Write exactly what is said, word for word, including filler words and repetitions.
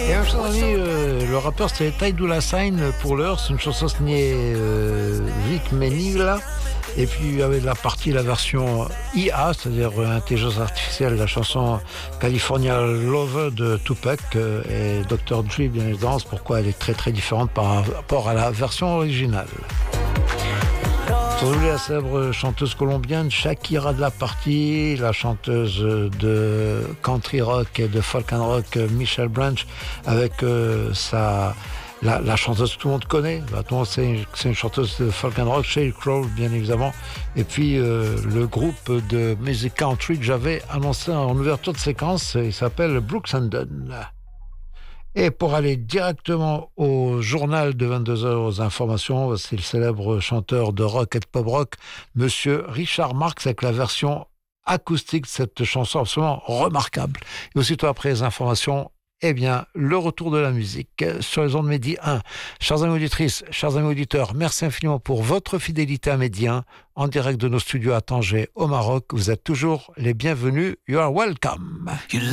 Et un cher ami, euh, le rappeur c'était Ty Dolla Sign pour l'heure, c'est une chanson signée euh, Vic Menigla. Et puis il y avait la partie, la version I A, c'est-à-dire euh, intelligence artificielle, la chanson California Lover de Tupac euh, et docteur Dre, bien évidemment, c'est pourquoi elle est très très différente par rapport à la version originale. Sans oublier la célèbre chanteuse colombienne Shakira de la partie, la chanteuse de country rock et de folk and rock Michelle Branch avec euh, sa la, la chanteuse que tout le monde connaît. Bah, tout le monde sait, c'est une chanteuse de folk and rock, Sheryl Crow bien évidemment. Et puis euh, le groupe de music country que j'avais annoncé en ouverture de séquence, il s'appelle Brooks and Dunn. Et pour aller directement au journal de vingt-deux heures aux informations, c'est le célèbre chanteur de rock et de pop rock, monsieur Richard Marx, avec la version acoustique de cette chanson absolument remarquable. Et aussitôt après les informations, eh bien, le retour de la musique sur les ondes Medi un. Chers amis auditrices, chers amis auditeurs, merci infiniment pour votre fidélité à Medi un, en direct de nos studios à Tanger, au Maroc. Vous êtes toujours les bienvenus. You are welcome.